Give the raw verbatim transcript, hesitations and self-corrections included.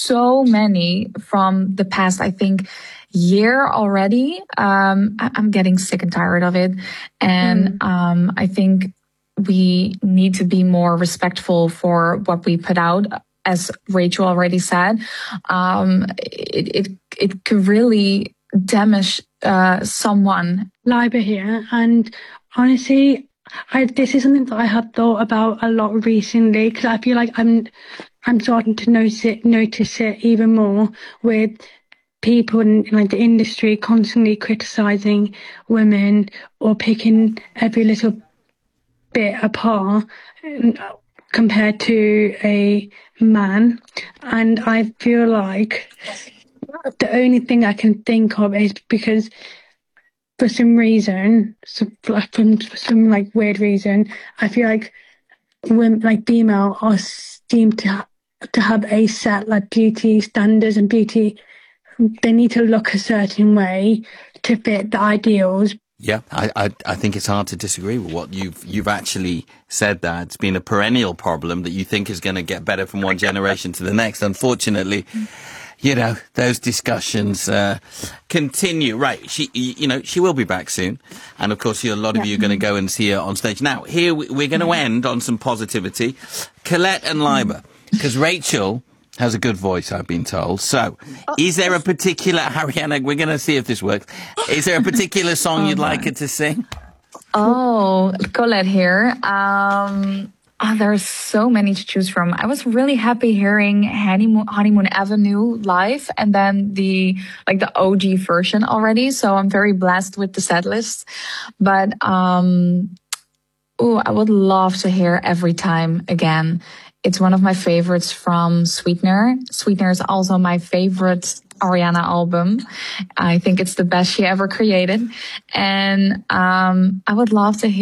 so many from the past, I think, year already. Um, I- I'm getting sick and tired of it. And Mm. um, I think we need to be more respectful for what we put out. As Rachel already said, um, it, it, it could really damage uh, someone. Liber here, and honestly, I this is something that I have thought about a lot recently, because I feel like I'm I'm starting to notice it, notice it even more with people in, in like the industry constantly criticizing women or picking every little bit apart um, compared to a man, and I feel like the only thing I can think of is because for some reason, so, like, from for some like weird reason, I feel like women, like female, are seem to ha- to have a set like beauty standards and beauty. They need to look a certain way to fit the ideals. Yeah, I, I I think it's hard to disagree with what you've you've actually said. That it's been a perennial problem that you think is going to get better from one generation to the next. Unfortunately, you know, those discussions uh, continue. Right, she you know she will be back soon, and of course, a lot of Yeah. you are going to go and see her on stage. Now, here we- we're going to end on some positivity. Colette and Liber, because Rachel has a good voice, I've been told. So, is there a particular, Ariana, we're going to see if this works. Is there a particular song you'd like her to sing? Oh, Colette here. Um, oh, there are so many to choose from. I was really happy hearing Honeymoon, Honeymoon Avenue live, and then the like the O G version already. So I'm very blessed with the set list. But um, oh, I would love to hear Every Time again. It's one of my favorites from Sweetener. Sweetener is also my favorite Ariana album. I think it's the best she ever created. And um, I would love to hear